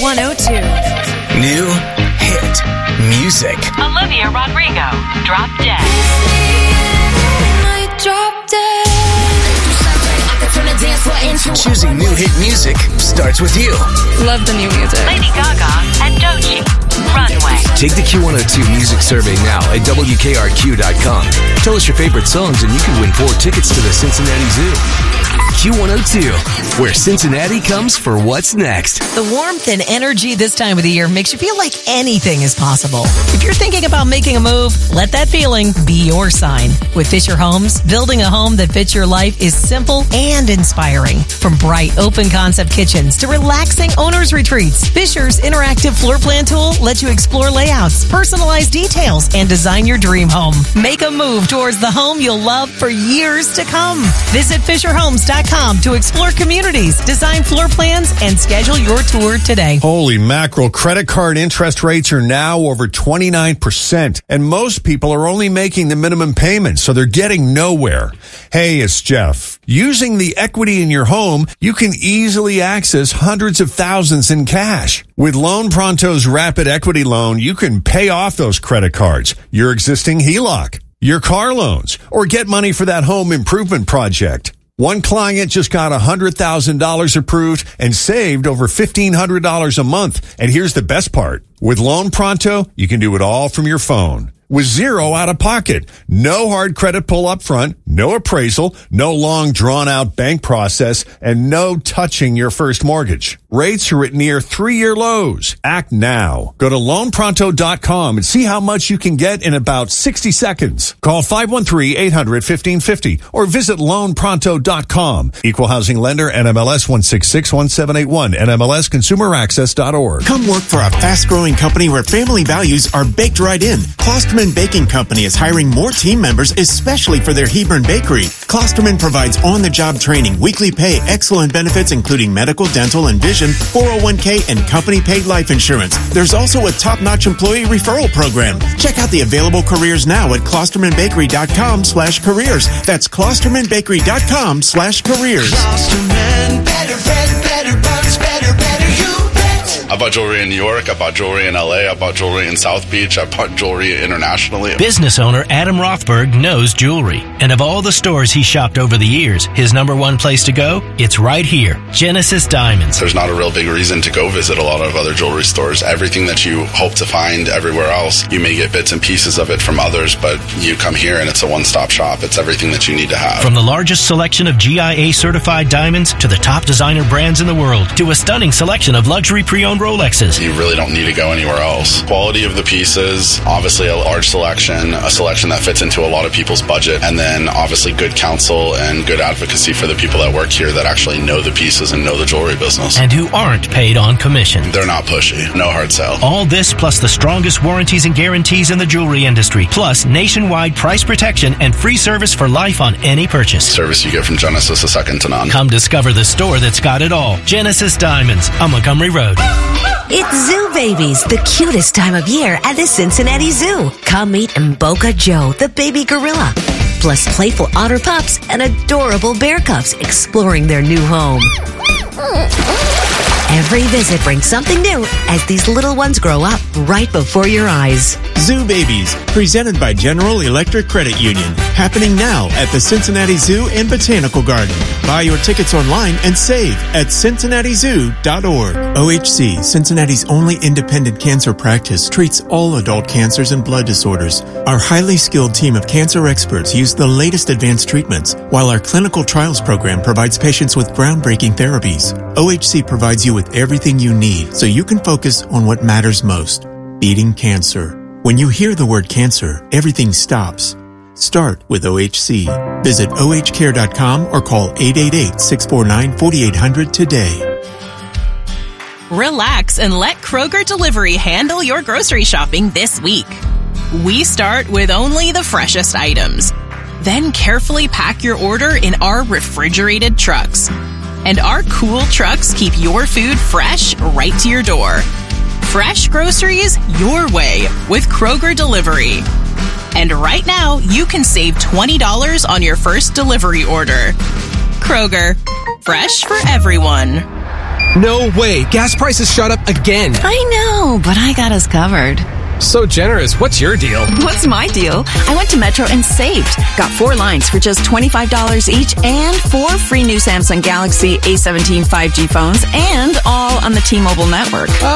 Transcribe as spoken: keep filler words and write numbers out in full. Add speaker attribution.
Speaker 1: one oh two.
Speaker 2: New hit music.
Speaker 3: Olivia Rodrigo, Drop Dead.
Speaker 1: Drop dead.
Speaker 2: Choosing new hit music starts with you.
Speaker 1: Love the new music.
Speaker 3: Lady Gaga and Doechii, Runway.
Speaker 2: Take the Q one oh two music survey now at W K R Q dot com. Tell us your favorite songs and you can win four tickets to the Cincinnati Zoo. Q one oh two, where Cincinnati comes for what's next.
Speaker 4: The warmth and energy this time of the year makes you feel like anything is possible. If you're thinking about making a move, let that feeling be your sign. With Fisher Homes, building a home that fits your life is simple and inspiring. From bright, open-concept kitchens to relaxing owner's retreats, Fisher's interactive floor plan tool lets you explore layouts, personalize details, and design your dream home. Make a move towards the home you'll love for years to come. Visit Fisher Homes dot com to explore communities, design floor plans, and schedule your tour today.
Speaker 5: Holy mackerel, credit card interest rates are now over twenty-nine percent, and most people are only making the minimum payment, so they're getting nowhere. Hey, it's Jeff. Using the equity in your home, you can easily access hundreds of thousands in cash. With Loan Pronto's Rapid Equity Loan, you can pay off those credit cards, your existing H E L O C, your car loans, or get money for that home improvement project. One client just got one hundred thousand dollars approved and saved over fifteen hundred dollars a month. And here's the best part. With Loan Pronto, you can do it all from your phone. With zero out of pocket, no hard credit pull up front, no appraisal, no long drawn out bank process, and no touching your first mortgage. Rates are at near three-year lows. Act now. Go to loan pronto dot com and see how much you can get in about sixty seconds. Call five one three, eight hundred, fifteen fifty or visit loan pronto dot com. Equal housing lender, N M L S one six six one seven eight one, N M L S consumer access dot org.
Speaker 6: Come work for a fast-growing company where family values are baked right in. Klosterman Baking Company is hiring more team members, especially for their Hebron Bakery. Klosterman provides on-the-job training, weekly pay, excellent benefits including medical, dental, and vision, four oh one k, and company-paid life insurance. There's also a top-notch employee referral program. Check out the available careers now at klosterman bakery dot com slash careers. That's klosterman bakery dot com slash careers.
Speaker 7: Klosterman, better, better, better, buns, better, better, you bet.
Speaker 8: I bought jewelry in New York, I bought jewelry in L A, I bought jewelry in South Beach, I bought jewelry internationally.
Speaker 9: Business owner Adam Rothberg knows jewelry. And of all the stores he shopped over the years, his number one place to go? It's right here, Genesis Diamonds.
Speaker 8: There's not a real big reason to go visit a lot of other jewelry stores. Everything that you hope to find everywhere else, you may get bits and pieces of it from others, but you come here and it's a one-stop shop. It's everything that you need to have.
Speaker 9: From the largest selection of G I A certified diamonds to the top designer brands in the world to a stunning selection of luxury pre-owned Rolexes.
Speaker 8: You really don't need to go anywhere else. Quality of the pieces, obviously a large selection, a selection that fits into a lot of people's budget, and then obviously good counsel and good advocacy for the people that work here that actually know the pieces and know the jewelry business.
Speaker 9: And who aren't paid on commission.
Speaker 8: They're not pushy. No hard sell.
Speaker 9: All this plus the strongest warranties and guarantees in the jewelry industry, plus nationwide price protection and free service for life on any purchase.
Speaker 8: Service you get from Genesis is second to none.
Speaker 9: Come discover the store that's got it all. Genesis Diamonds on Montgomery Road.
Speaker 10: It's Zoo Babies, the cutest time of year at the Cincinnati Zoo. Come meet Mboka Joe, the baby gorilla. Plus playful otter pups and adorable bear cubs exploring their new home. Every visit brings something new as these little ones grow up right before your eyes.
Speaker 6: Zoo Babies, presented by General Electric Credit Union. Happening now at the Cincinnati Zoo and Botanical Garden. Buy your tickets online and save at cincinnati zoo dot org. O H C, Cincinnati's only independent cancer practice, treats all adult cancers and blood disorders. Our highly skilled team of cancer experts use the latest advanced treatments, while our clinical trials program provides patients with groundbreaking therapies. O H C provides you with everything you need so you can focus on what matters most, beating cancer. When you hear the word cancer, everything stops. Start with O H C. Visit O H care dot com or call eight eight eight, six four nine, four eight zero zero today.
Speaker 11: Relax and let Kroger Delivery handle your grocery shopping this week. We start with only the freshest items. Then carefully pack your order in our refrigerated trucks. And our cool trucks keep your food fresh right to your door. Fresh groceries your way with Kroger Delivery. And right now, you can save twenty dollars on your first delivery order. Kroger, fresh for everyone.
Speaker 12: No way. Gas prices shot up again.
Speaker 13: I know, but I got us covered.
Speaker 12: So generous. What's your deal?
Speaker 13: What's my deal? I went to Metro and saved. Got four lines for just twenty-five dollars each and four free new Samsung Galaxy A seventeen five G phones and all on the T-Mobile network.